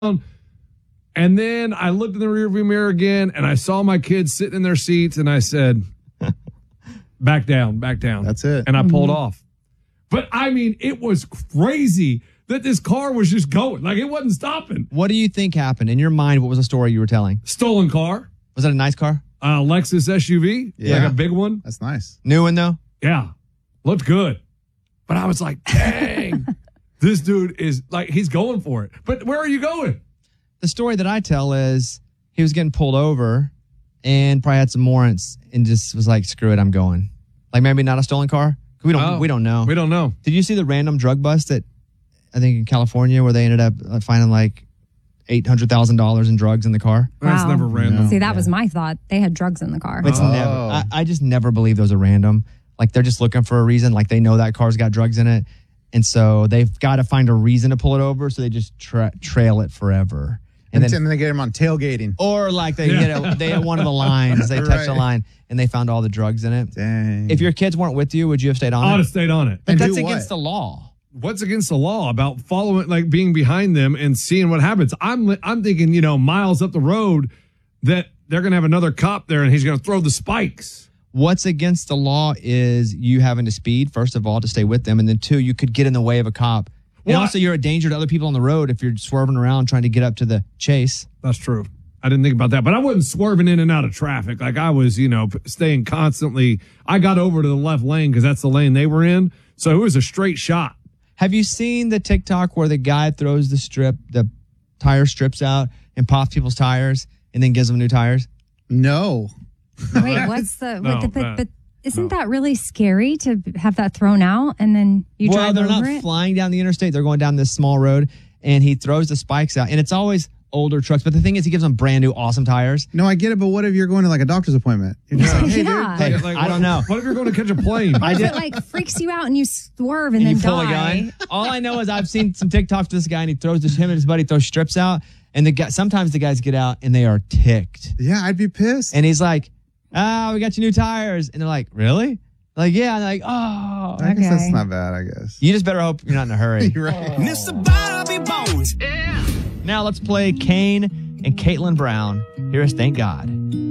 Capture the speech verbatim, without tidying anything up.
And then I looked in the rearview mirror again, and I saw my kids sitting in their seats, and I said, back down, back down. That's it. And I pulled mm-hmm. off. But, I mean, it was crazy that this car was just going. Like, it wasn't stopping. What do you think happened? In your mind, what was the story you were telling? Stolen car. Was that a nice car? Uh, Lexus S U V. Yeah. Like a big one. That's nice. New one, though? Yeah. Looked good. But I was like, dang. This dude is, like, he's going for it. But where are you going? The story that I tell is he was getting pulled over and probably had some warrants and just was like, screw it, I'm going. Like, maybe not a stolen car? We don't, oh, we don't know. We don't know. Did you see the random drug bust that, I think, in California where they ended up finding like eight hundred thousand dollars in drugs in the car? Wow. That's never random. See, that yeah. was my thought. They had drugs in the car. It's oh. never. I, I just never believe those are random. Like, they're just looking for a reason. Like, they know that car's got drugs in it. And so they've got to find a reason to pull it over. So they just tra- trail it forever. And, and then, then they get him on tailgating. Or like they Yeah. hit, a, they hit one of the lines. They touched Right. the line and they found all the drugs in it. Dang. If your kids weren't with you, would you have stayed on I it? would have stayed on it. But And that's do against what? the law. What's against the law about following, like being behind them and seeing what happens? I'm I'm thinking, you know, miles up the road that they're going to have another cop there and he's going to throw the spikes. What's against the law is you having to speed, first of all, to stay with them. And then two, you could get in the way of a cop. And Well, also you're a danger to other people on the road if you're swerving around trying to get up to the chase. That's true. I didn't think about that, but I wasn't swerving in and out of traffic. Like I was, you know, staying constantly. I got over to the left lane because that's the lane they were in. So it was a straight shot. Have you seen the TikTok where the guy throws the strip, the tire strips out and pops people's tires and then gives them new tires? No. Wait, what's the, No, what the but, that- but isn't no. that really scary to have that thrown out and then you well, drive they're over not it? flying down the interstate. They're going down this small road and he throws the spikes out. And it's always older trucks. But the thing is, he gives them brand new, awesome tires. No, I get it, but what if you're going to like a doctor's appointment? You're just like, hey, Yeah. dude. Hey, Like, I what- don't know. What if you're going to catch a plane? I If did. it like freaks you out and you swerve and, And then you pull a die. gun. All I know is I've seen some TikToks to this guy and he throws this, him and his buddy throw strips out. And the guy, sometimes the guys get out and they are ticked. Yeah, I'd be pissed. And he's like, ah, we got you new tires. And they're like, really? Like, yeah. And they're like, oh. I guess that's Okay. not bad, I guess. You just better hope you're not in a hurry. You're right. Mister Bobby Bones. Now let's play Kane and Caitlin Brown. Here is Thank God.